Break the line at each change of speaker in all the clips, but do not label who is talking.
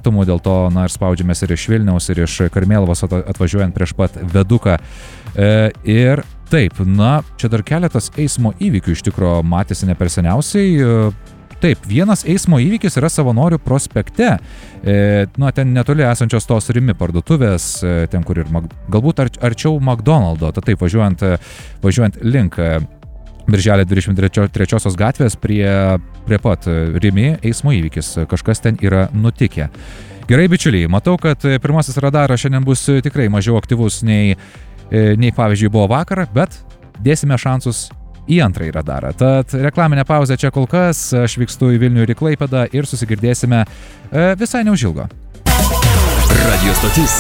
skirtumų, dėl to, ir spaudžiamės ir iš Vilniaus, ir iš Karmėlavos atvažiuojant prieš pat Veduką. Ir taip, čia dar keletas eismo įvykių iš tikro matėsi ne per seniausiai. Taip, vienas eismo įvykis yra Savanorių prospekte, ten netoli esančios tos Rimi parduotuvės, ten kur ir galbūt arčiau McDonald'o, taip važiuojant link Birželio 23 gatvės prie pat Rimi eismo įvykis, kažkas ten yra nutikę. Gerai, bičiuliai, matau, kad pirmasis radaras šiandien bus tikrai mažiau aktyvus nei pavyzdžiui buvo vakar, bet dėsime šansus į antrąjį radarą. Tad reklaminė pauzė čia kol kas, aš vykstu į Vilnių ir į Klaipėdą ir susigirdėsime visai neužilgo.
Radio stotis.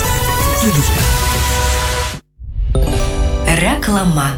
Reklama.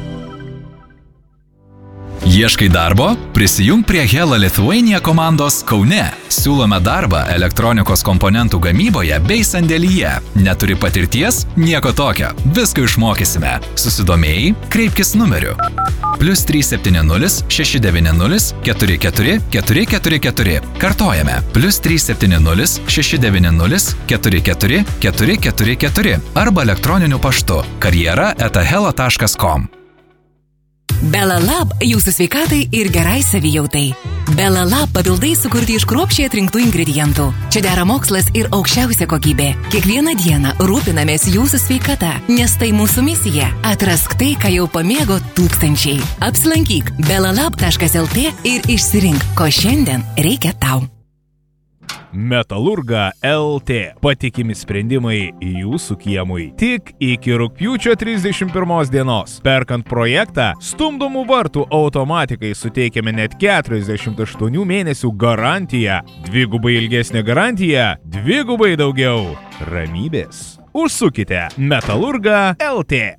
Ieškai darbo? Prisijunk prie Hella Lithuania komandos Kaune. Siūlome darbą elektronikos komponentų gamyboje bei sandėlyje. Neturi patirties? Nieko tokio. Viską išmokysime. Susidomėjai? Kreipkis numeriu. +370 690 44 444. Kartojame. +370 690 44 444. Arba elektroniniu paštu karjera@hella.com.
Belalab jūsų sveikatai ir gerai savijautai. Belalab papildai sukurti iš kruopščiai atrinktų ingredientų. Čia dera mokslas ir aukščiausia kokybė. Kiekvieną dieną rūpinamės jūsų sveikata, nes tai mūsų misija. Atrask tai, ką jau pamėgo tūkstančiai. Apsilankyk belalab.lt ir išsirink, ko šiandien reikia tau.
Metalurga LT. Patikimi sprendimai jūsų kiemui. Tik iki rugpjūčio 31 dienos. Perkant projektą, stumdomų vartų automatikai suteikiame net 48 mėnesių garantiją. Dvigubai ilgesnė garantija, dvigubai daugiau ramybės. Užsukite Metalurga LT.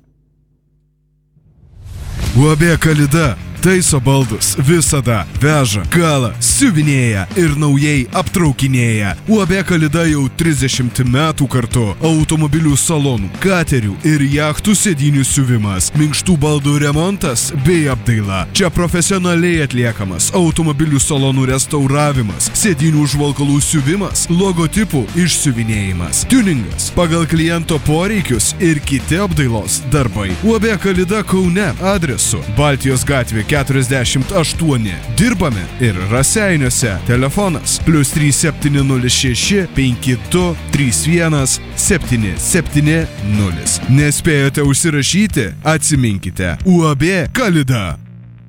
UAB Kalida taiso baldus, visada veža, kala, siuvinėja ir naujai aptraukinėja. UAB Kalida jau 30 metų kartu. Automobilių salonų, katerių ir jachtų sėdynių siuvimas, minkštų baldų remontas bei apdaila. Čia profesionaliai atliekamas automobilių salonų restauravimas, sėdynių užvalkalų siuvimas, logotipų išsiuvinėjimas, tuningas pagal kliento poreikius ir kiti apdailos darbai. UAB Kalida Kaune adresu Baltijos gatvė 48. Dirbame ir Raseiniuose. Telefonas +3706 52 31 770. Nespėjote užsirašyti? Atsiminkite. UAB Kalida.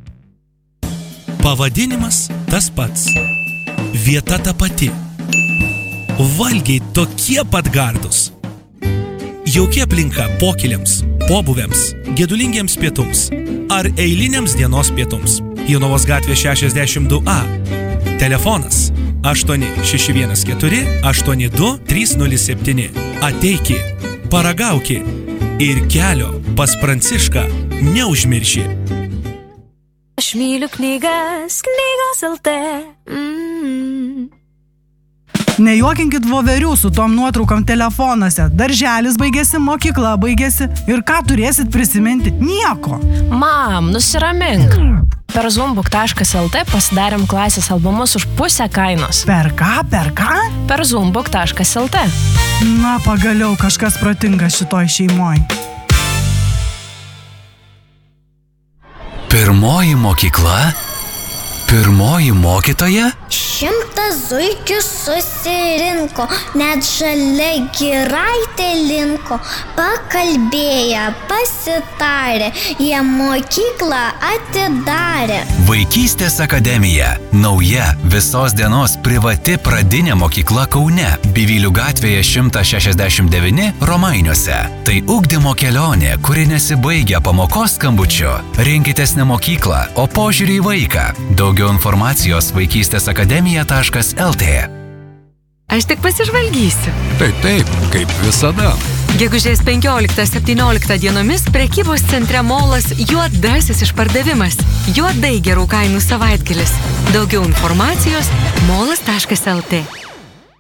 Pavadinimas tas pats. Vieta ta pati. Valgiai tokie pat gardūs. Jaukia aplinka pokyliams, pobūviams, gedulingiems pietums ar eiliniams dienos pietums. Jonavos gatvė 62A. Telefonas 8614 82 307. Ateiki, paragauki ir kelio pas Prancišką neužmirši.
Aš myliu knygas LT.
Nejuokinkit voverių su tom nuotraukom telefonuose. Darželis baigėsi, mokykla baigėsi ir ką turėsit prisiminti? Nieko.
Mam, nusiramink. Per zoombook.lt pasidarėm klasės albumus už pusę kainos.
Per ką?
Per zoombook.lt.
Na, pagaliau kažkas protingas šitoj šeimoj.
Pirmoji mokykla? Pirmoji mokytoja?
100 zuikių susirinko, net žalia giraitė linko. Pakalbėję, pasitarė, jie mokyklą atidarė.
Vaikystės akademija. Nauja visos dienos privati pradinė mokykla Kaune. Bivilių gatvėje 169 Romainiuose. Tai ugdymo kelionė, kuri nesibaigia pamokos skambučiu. Rinkitės ne mokyklą, o požiūrį į vaiką. Daugiau informacijos vaikystėsakademija.lt.
Aš tik pasižvalgysiu.
Taip, kaip visada.
Gegužės 15-17 dienomis prekybos centre Molas juodasis išpardavimas. Juodai gerų kainų savaitgalis. Daugiau informacijos molas.lt.